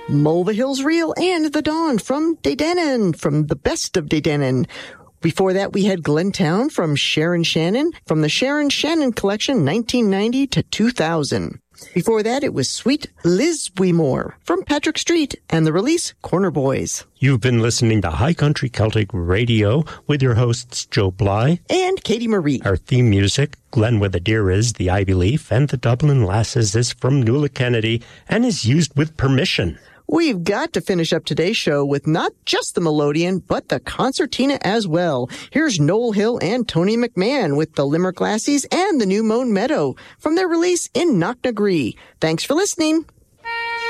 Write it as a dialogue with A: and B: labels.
A: Mulva Hills Reel and The Dawn from Dedanen, from the best of Dedanen. Before that, we had Glentown from Sharon Shannon, from the Sharon Shannon Collection, 1990 to 2000. Before that, it was Sweet Liz Weemore from Patrick Street and the release Corner Boys.
B: You've been listening to High Country Celtic Radio with your hosts Joe Bly
A: and Katie Marie.
B: Our theme music, Glen Where the Deer Is, the Ivy Leaf, and the Dublin Lasses is from Nuala Kennedy and is used with permission.
A: We've got to finish up today's show with not just the melodeon, but the concertina as well. Here's Noel Hill and Tony McMahon with the Limerick Lassies and the New Mown Meadow from their release in Knocknagree. Thanks for listening.